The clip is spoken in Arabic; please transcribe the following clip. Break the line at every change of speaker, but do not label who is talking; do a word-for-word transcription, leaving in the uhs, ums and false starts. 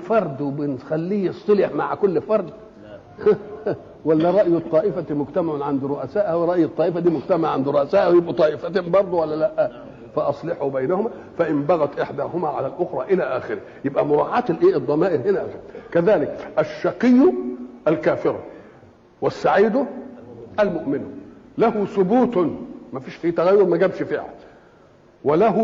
فرد وبنخليه يصطلح مع كل فرد؟ ولا رأي الطائفة مجتمع عند رؤسائها ورأي الطائفة دي مجتمع عند رؤسائها ويبقوا طائفتين برضه ولا لا؟ فأصلحوا بينهما فإن بغت إحداهما على الأخرى إلى آخره. يبقى مراعاة الإيه الضمائر هنا. كذلك الشقي الكافر والسعيد المؤمن له ثبوت ما فيش فيه تغير، ما جابش فعل، وله